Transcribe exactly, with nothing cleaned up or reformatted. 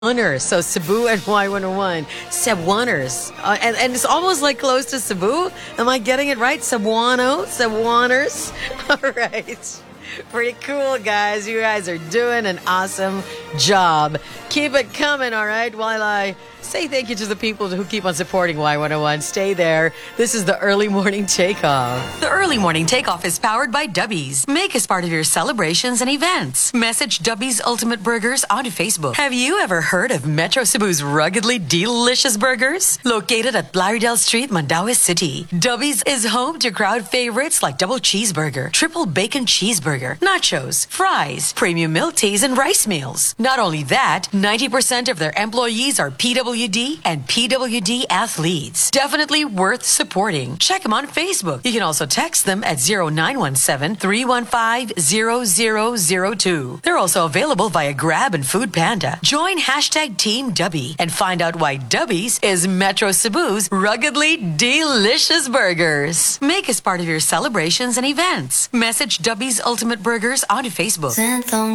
Cebuaners. So Cebu and Y one oh one. Cebuaners. Uh, and, and it's almost like close to Cebu. Am I getting it right? Cebuano? Cebuaners? All right. Pretty cool, guys. You guys are doing an awesome job. Keep it coming, all right? While I say thank you to the people who keep on supporting Y one oh one. Stay there. This is the Early Morning Takeoff. The Early Morning Takeoff is powered by Dubby's. Make us part of your celebrations and events. Message Dubby's Ultimate Burgers on Facebook. Have you ever heard of Metro Cebu's ruggedly delicious burgers? Located at Blaridel Street, Mandaue City, Dubby's is home to crowd favorites like double cheeseburger, triple bacon cheeseburger, nachos, fries, premium milk teas, and rice meals. Not only that, ninety percent of their employees are P W D and P W D athletes. Definitely worth supporting. Check them on Facebook. You can also text them at zero nine one seven, three one five, zero zero zero two. They're also available via Grab and Food Panda. Join hashtag Team Dubby and find out why Dubby's is Metro Cebu's ruggedly delicious burgers. Make us part of your celebrations and events. Message Dubby's Ultimate Burgers on Facebook.